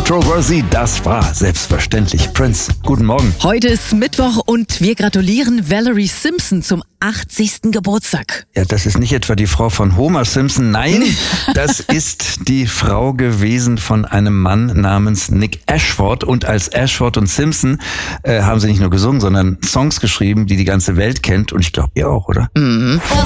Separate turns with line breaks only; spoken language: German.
Controversy, das war selbstverständlich Prince. Guten Morgen.
Heute ist Mittwoch und wir gratulieren Valerie Simpson zum 80. Geburtstag.
Ja, das ist nicht etwa die Frau von Homer Simpson. Nein, das ist die Frau gewesen von einem Mann namens Nick Ashford. Und als Ashford und Simpson haben sie nicht nur gesungen, sondern Songs geschrieben, die die ganze Welt kennt. Und ich glaube, ihr auch, oder?
Mhm.